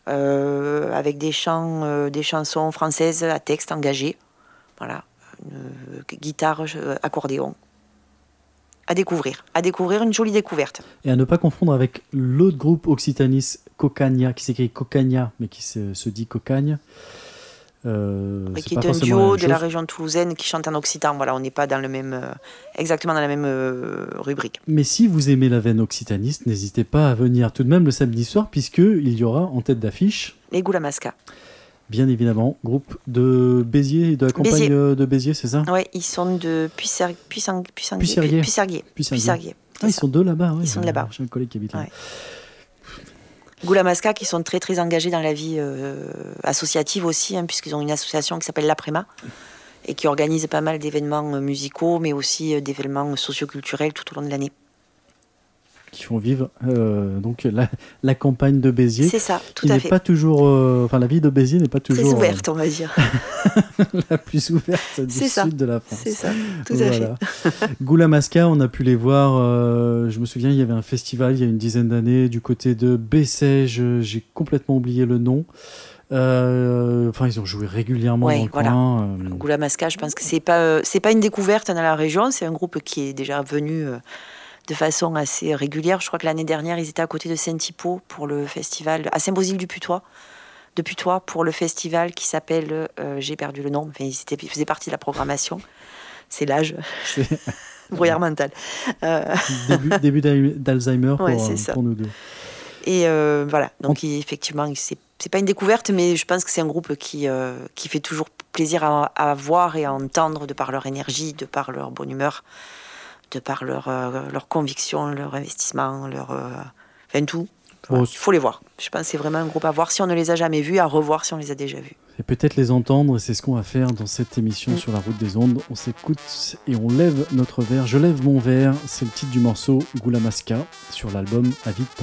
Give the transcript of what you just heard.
avec des chansons françaises à texte engagé. Voilà, guitare, accordéon. À découvrir, une jolie découverte. Et à ne pas confondre avec l'autre groupe occitaniste Cocagna, qui s'écrit Cocagna, mais qui se dit Cocagne. Qui est un duo de la région toulousaine qui chante en occitan. Voilà, on n'est pas exactement dans la même rubrique. Mais si vous aimez la veine occitaniste, n'hésitez pas à venir tout de même le samedi soir, puisqu'il y aura en tête d'affiche les Goulamasca. Bien évidemment, groupe de Béziers, de la campagne de Béziers, c'est ça ? Oui, ils sont de Puisserguier. Ils sont deux là-bas. Ils sont de là-bas. J'ai un collègue qui habite là. Ouais. Goulamasca qui sont très très engagés dans la vie associative aussi, puisqu'ils ont une association qui s'appelle l'Aprema et qui organise pas mal d'événements musicaux, mais aussi d'événements socioculturels tout au long de l'année. Qui font vivre donc la campagne de Béziers. C'est ça, tout à fait. Pas toujours, la vie de Béziers n'est pas toujours très ouverte, on va dire. la plus ouverte du sud de la France. C'est ça, tout à fait. Goulamasca, on a pu les voir. Je me souviens, il y avait un festival il y a une dizaine d'années du côté de Bessèges. J'ai complètement oublié le nom. Ils ont joué régulièrement dans le coin. Goulamasca, je pense que c'est pas une découverte dans la région. C'est un groupe qui est déjà venu de façon assez régulière. Je crois que l'année dernière, ils étaient à côté de Saint-Hippo pour le festival, à Saint-Bosile-du-Putois, pour le festival qui s'appelle, j'ai perdu le nom, ils faisaient partie de la programmation. C'est l'âge. Brouillard mental. Début d'Alzheimer pour nous deux. Et voilà, donc effectivement, c'est pas une découverte, mais je pense que c'est un groupe qui fait toujours plaisir à voir et à entendre de par leur énergie, de par leur bonne humeur, de par leur conviction, leur investissement, tout. Voilà. Il faut les voir. Je pense que c'est vraiment un groupe à voir si on ne les a jamais vus, à revoir si on les a déjà vus. Et peut-être les entendre, c'est ce qu'on va faire dans cette émission sur la route des ondes. On s'écoute et on lève notre verre. Je lève mon verre, c'est le titre du morceau Goulamasca sur l'album À vide.